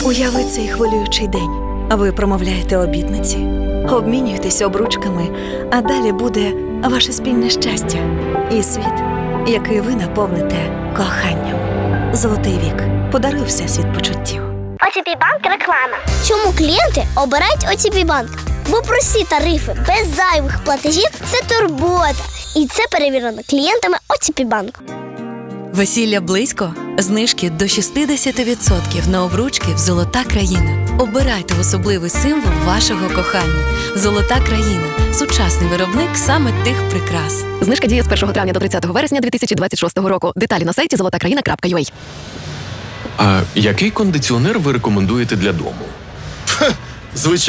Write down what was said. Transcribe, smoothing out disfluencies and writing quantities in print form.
Уяви цей хвилюючий день. Ви промовляєте обітниці, обмінюєтеся обручками, а далі буде ваше спільне щастя і світ, який ви наповните коханням. Золотий вік. Подаруй всесвіт почуттів. ОТП Банк реклама. Чому клієнти обирають ОТП Банк? Бо прості тарифи без зайвих платежів – це турбота. І це перевірено клієнтами ОТП Банку. Весілля близько? Знижки до 60% на обручки в «Золота країна». Обирайте особливий символ вашого кохання. «Золота країна» – сучасний виробник саме тих прикрас. Знижка діє з 1 травня до 30 вересня 2026 року. Деталі на сайті zolotakraina.ua. А який кондиціонер ви рекомендуєте для дому? Звичайно.